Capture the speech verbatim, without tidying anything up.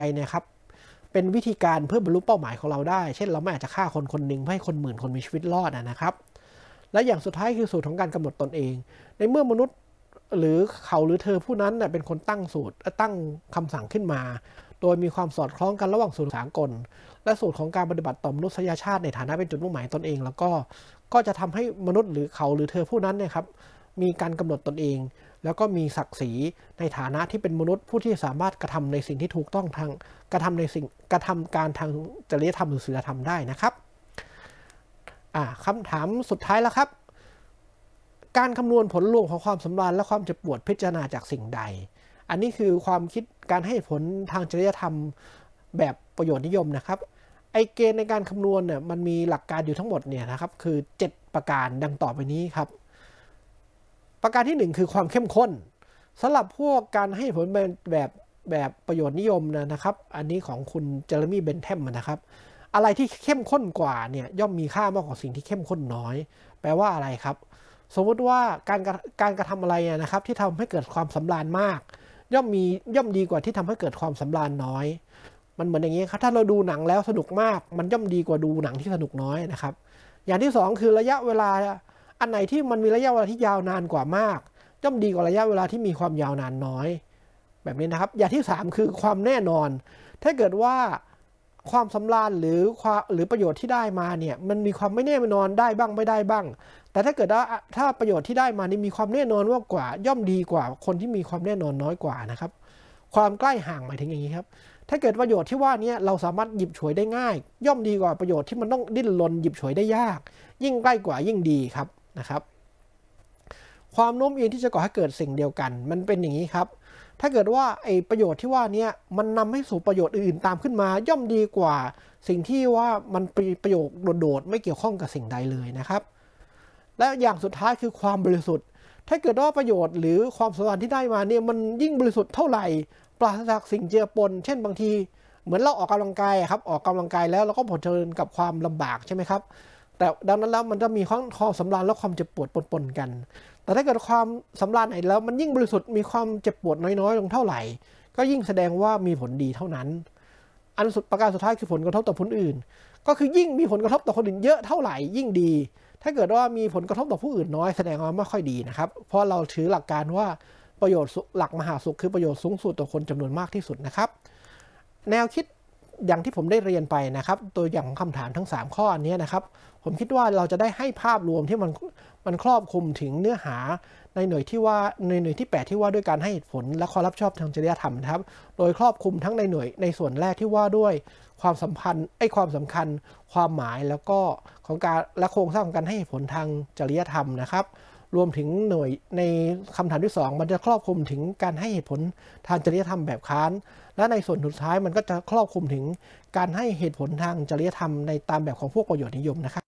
เนี่ยครับเป็นวิธีการเพื่อบรรลุเป้าหมายของเราได้เช่นเราไม่อาจจะฆ่าคนคนหนึ่งเพื่อให้คนหมื่นคนมีชีวิตรอดนะครับและอย่างสุดท้ายคือสูตรของการกำหนดตนเองในเมื่อมนุษย์หรือเขาหรือเธอผู้นั้นเป็นคนตั้งสูตรตั้งคำสั่งขึ้นมาโดยมีความสอดคล้องกันระหว่างสูตรสากลและสูตรของการปฏิบัติต่อมนุษยชาติในฐานะเป็นจุดมุ่งหมายตนเองแล้วก็ก็จะทำให้มนุษย์หรือเขาหรือเธอผู้นั้นเนี่ยครับมีการกำหนดตนเองแล้วก็มีศักดิ์ศรีในฐานะที่เป็นมนุษย์ผู้ที่สามารถกระทำในสิ่งที่ถูกต้องทางกระทำในสิ่งกระทำการทางจริยธรรมหรือศีลธรรมได้นะครับอ่าคำถามสุดท้ายแล้วครับการคำนวณผลรวมของความสำราญและความเจ็บปวดพิจารณาจากสิ่งใดอันนี้คือความคิดการให้ผลทางจริยธรรมแบบประโยชน์นิยมนะครับไอเกณฑ์ในการคำนวณเนี่ยมันมีหลักการอยู่ทั้งหมดเนี่ยนะครับคือเจ็ดประการดังต่อไปนี้ครับประการที่หนึ่งคือความเข้มข้นสำหรับพวกการให้ผลแบบแบบประโยชน์นิยมนะครับอันนี้ของคุณเจอร์มี่เบนแทมนะครับอะไรที่เข้มข้นกว่าเนี่ยย่อมมีค่ามากกว่าสิ่งที่เข้มข้นน้อยแปลว่าอะไรครับสมมติว่าการการกระทำอะไรนะครับที่ทำให้เกิดความสำราญมากย่อมมีย่อมดีกว่าที่ทำให้เกิดความสำราญน้อยมันเหมือนอย่างนี้ครับถ้าเราดูหนังแล้วสนุกมากมันย่อมดีกว่าดูหนังที่สนุกน้อยนะครับอย่างที่สองคือระยะเวลาอันไหนที่มันมีระยะเวลาที่ยาวนานกว่ามากย่อมดีกว่าระยะเวลาที่มีความยาวนานน้อยแบบนี้นะครับอย่างที่สามคือความแน่นอนถ้าเกิดว่าความสำราญหรือความหรือประโยชน์ที่ได้มาเนี่ยมันมีความไม่แน่นอนได้บ้างไม่ได้บ้างแต่ถ้าเกิดว่าถ้าประโยชน์ที่ได้มานี่มีความแน่นอนมากกว่าย่อมดีกว่าคนที่มีความแน่นอนน้อยกว่านะครับความใกล้ห่างหมายถึงอย่างนี้ครับถ้าเกิดประโยชน์ที่ว่านี้เราสามารถหยิบฉวยได้ง่ายย่อมดีกว่าประโยชน์ที่มันต้องดิ้นรนหยิบฉวยได้ยากยิ่งใกล้กว่ายิ่งดีครับนะครับความโน้มเอียงที่จะก่อให้เกิดสิ่งเดียวกันมันเป็นอย่างนี้ครับถ้าเกิดว่าไอ้ประโยชน์ที่ว่านี้มันนำให้สู่ประโยชน์อื่นๆตามขึ้นมาย่อมดีกว่าสิ่งที่ว่ามันเป็นประโยชน์โดดๆไม่เกี่ยวข้องกับสิ่งใดเลยนะครับและอย่างสุดท้ายคือความบริสุทธิ์ถ้าเกิดว่าประโยชน์หรือความสำคัญที่ได้มาเนี่ยมันยิ่งบริสุทธิ์เท่าไหร่ปราศจากสิ่งเจือปนเช่นบางทีเหมือนเราออกกำลังกายครับออกกำลังกายแล้วเราก็เผชิญกับความลำบากใช่ไหมครับแต่ดังนั้นแล้วมันจะมีความสำราญและความเจ็บปวดปนๆกันแต่ถ้าเกิดความสำราญไหนแล้วมันยิ่งบริสุทธิ์มีความเจ็บปวดน้อยๆลงเท่าไหร่ก็ยิ่งแสดงว่ามีผลดีเท่านั้นอันสุดประการสุดท้ายคือผลกระทบต่อคนอื่นก็คือยิ่งมีผลกระทบต่อคนอื่นเยอะเท่าไหร่ยิ่งดีถ้าเกิดว่ามีผลกระทบต่อผู้อื่นน้อยแสดงว่าไม่ค่อยดีนะครับเพราะเราถือหลักการว่าประโยชน์หลักมหาสุขคือประโยชน์สูงสุดต่อคนจำนวนมากที่สุดนะครับแนวคิดอย่างที่ผมได้เรียนไปนะครับตัวอย่างของคำถามทั้งสามข้ออันนี้นะครับผมคิดว่าเราจะได้ให้ภาพรวมที่มันมันครอบคลุมถึงเนื้อหาในหน่วยที่ว่าในหน่วยที่แปดที่ว่าด้วยการให้เหตุผลและความรับผิดชอบทางจริยธรรมนะครับโดยครอบคลุมทั้งในหน่วยในส่วนแรกที่ว่าด้วยความสัมพันธ์ไอ้ความสำคัญความหมายแล้วก็ของการและโครงสร้างของการให้เหตุผลทางจริยธรรมนะครับรวมถึงหน่วยในคำถามที่สองมันจะครอบคลุมถึงการให้เหตุผลทางจริยธรรมแบบค้านและในส่วนสุดท้ายมันก็จะครอบคลุมถึงการให้เหตุผลทางจริยธรรมในตามแบบของพวกประโยชน์นิยมนะครับ